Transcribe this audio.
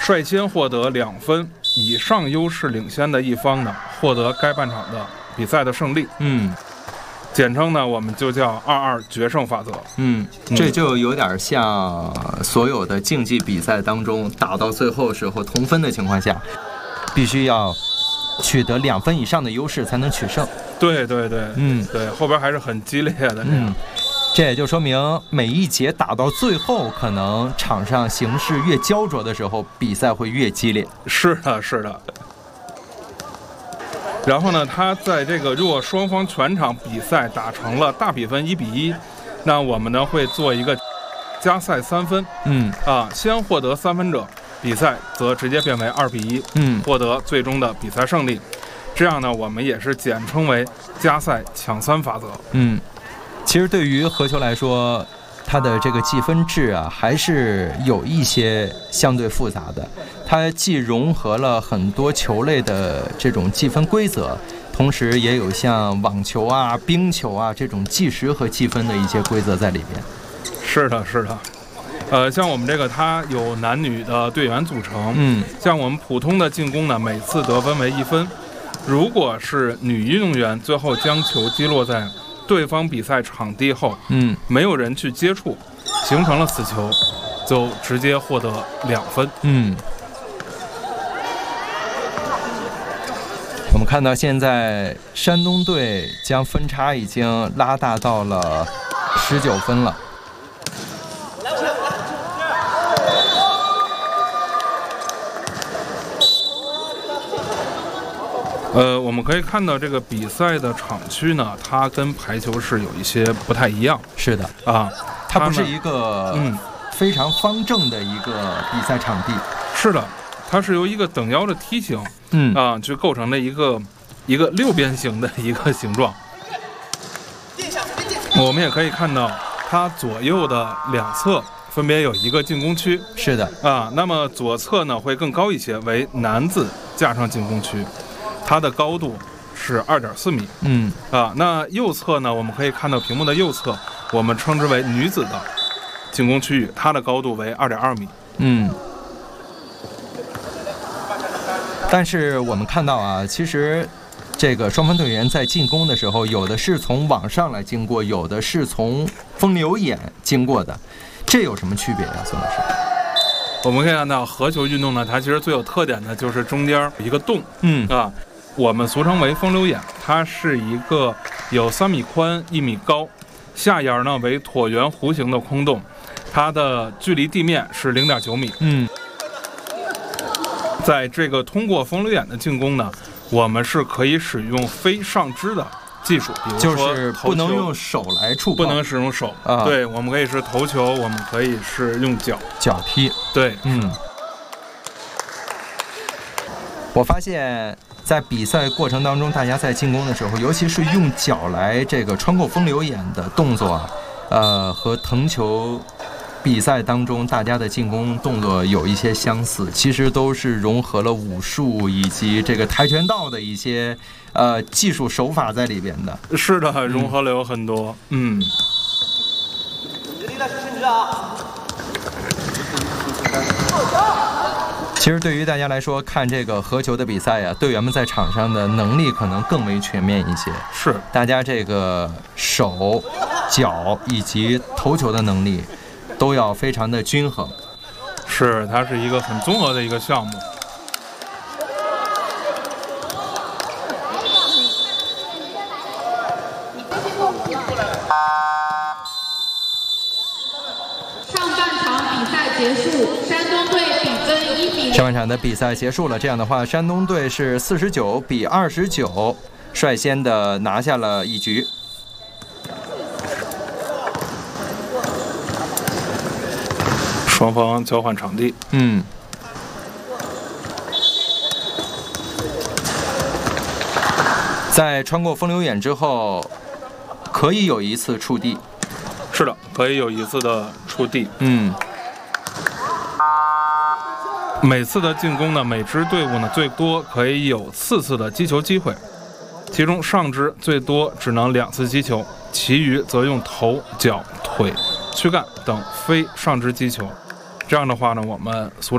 率先获得2分以上优势领先的一方呢，获得该半场的比赛的胜利。简称呢，我们就叫2-2决胜法则。 这就有点像所有的竞技比赛当中，打到最后时候同分的情况下，必须要取得2分以上的优势才能取胜。 对，后边还是很激烈的。 这也就说明每一节打到最后，可能场上形势越焦灼的时候，比赛会越激烈。 是的。然后呢，他在这个如果双方全场比赛打成了大比分1-1，那我们呢会做一个加赛3分。先获得3分者，比赛则直接变为2-1，获得最终的比赛胜利。这样呢，我们也是简称为加赛抢3法则。 其实对于合球来说，它的这个计分制啊，还是有一些相对复杂的。它既融合了很多球类的这种计分规则，同时也有像网球啊、冰球啊这种计时和计分的一些规则在里边。 是的。像我们这个，它有男女的队员组成。像我们普通的进攻呢，每次得分为1分。如果是女运动员最后将球击落在对方比赛场地后，没有人去接触，形成了死球，就直接获得2分。 我们看到现在山东队将分差已经拉大到了19分了。 我们可以看到这个比赛的场区呢，它跟排球是有一些不太一样。 是的它不是一个非常方正的一个比赛场地。 是的，它是由一个等腰的梯形去构成的一个6边形的一个形状。我们也可以看到它左右的2侧分别有一个进攻区。 是的那么左侧呢会更高一些，为男子加上进攻区，它的高度是2.4米。那右侧呢，我们可以看到屏幕的右侧，我们称之为女子的进攻区域，它的高度为2.2米。 但是我们看到啊，其实这个双方队员在进攻的时候，有的是从网上来经过，有的是从风流眼经过的，这有什么区别呀，孙老师？ 我们可以看到合球运动呢，它其实最有特点的就是中间有一个洞。我们俗称为风流眼，它是一个有3米宽、1米高，下沿呢为椭圆弧形的空洞，它的距离地面是0.9米。在这个通过风流眼的进攻呢，我们是可以使用非上肢的技术，比如说就是不能用手来触碰， 不能使用手。对，我们可以是头球，我们可以是用脚踢。 对， 我发现在比赛过程当中，大家在进攻的时候，尤其是用脚来这个穿过风流眼的动作和藤球比赛当中大家的进攻动作有一些相似，其实都是融合了武术以及这个跆拳道的一些技术手法在里边的。 是的，融合了有很多。 其实对于大家来说，看这个合球的比赛呀，队员们在场上的能力可能更为全面一些。 是， 大家这个手、脚以及投球的能力都要非常的均衡。 是，它是一个很综合的一个项目。 上半场的比赛结束了，这样的话，山东队是49-29率先的拿下了一局。 双方交换场地。 在穿过风流眼之后，可以有一次触地。 是的，可以有一次的触地。每次的进攻呢，每支队伍呢最多可以有4次的击球机会，其中上肢最多只能2次击球，其余则用头、脚、腿、躯干等非上肢击球。这样的话呢，我们俗